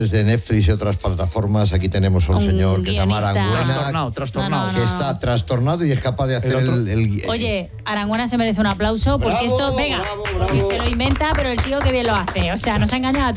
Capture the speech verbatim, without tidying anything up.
Desde Netflix y otras plataformas, aquí tenemos a un, un señor que se llama Aranguena, trastornado, trastornado. No, no, no. que está trastornado y es capaz de hacer el, el, el... Oye, Aranguena se merece un aplauso porque bravo, esto, venga, bravo, bravo. que se lo inventa, pero el tío que bien lo hace. O sea, nos ha engañado a